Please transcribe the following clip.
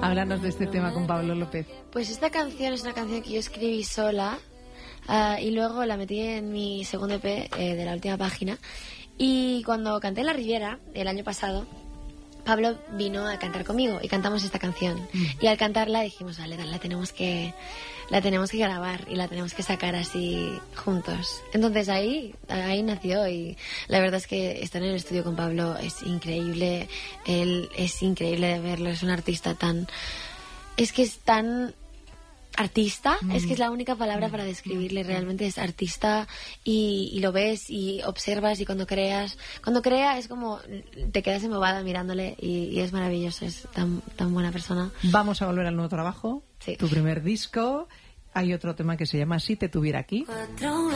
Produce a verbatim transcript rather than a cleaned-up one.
Háblanos de este tema con Pablo López. Pues esta canción es una canción que yo escribí sola uh, y luego la metí en mi segundo E P eh, de la última página. Y cuando canté en La Riviera el año pasado, Pablo vino a cantar conmigo y cantamos esta canción. Mm. Y al cantarla dijimos, vale, la tenemos que la tenemos que grabar y la tenemos que sacar así juntos. Entonces ahí ahí nació, y la verdad es que estar en el estudio con Pablo es increíble. Él es increíble de verlo, es un artista tan... Es que es tan... artista, mm. es que es la única palabra para describirle. Realmente es artista, y, y lo ves y observas, y cuando creas cuando crea es como te quedas embobada mirándole, y, y es maravilloso, es tan, tan buena persona. Vamos a volver al nuevo trabajo, sí. Tu primer disco. Hay otro tema que se llama Si te tuviera aquí. Cuatro